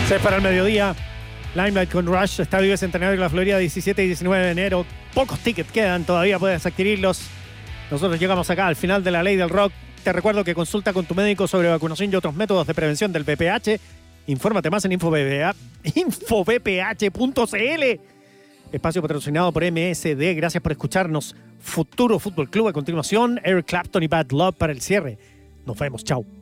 6 para el mediodía. Limelight con Rush, Estadio Bicentenario de la Florida, 17 y 19 de enero. Pocos tickets quedan, todavía puedes adquirirlos. Nosotros llegamos acá al final de la ley del rock. Te recuerdo que consulta con tu médico sobre vacunación y otros métodos de prevención del VPH. Infórmate más en infovph.cl. Espacio patrocinado por MSD. Gracias por escucharnos. Futuro Fútbol Club a continuación. Eric Clapton y Bad Love para el cierre. Nos vemos. Chao.